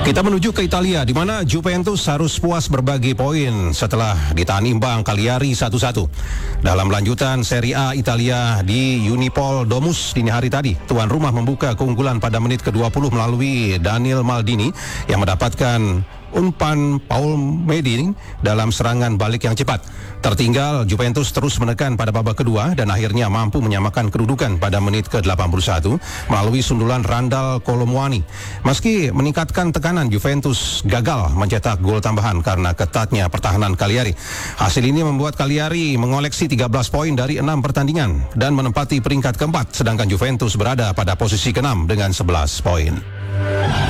Kita menuju ke Italia, di mana Juventus harus puas berbagi poin setelah ditahan imbang Cagliari 1-1. Dalam lanjutan Serie A Italia di Unipol Domus dini hari tadi, tuan rumah membuka keunggulan pada menit ke-20 melalui Daniel Maldini yang mendapatkan umpan Paul Medin dalam serangan balik yang cepat. Tertinggal, Juventus terus menekan pada babak kedua dan akhirnya mampu menyamakan kedudukan pada menit ke-81 melalui sundulan Randal Kolomuani. Meski meningkatkan tekanan, Juventus gagal mencetak gol tambahan karena ketatnya pertahanan Cagliari. Hasil ini membuat Cagliari mengoleksi 13 poin dari 6 pertandingan dan menempati peringkat keempat, sedangkan Juventus berada pada posisi ke-6 dengan 11 poin.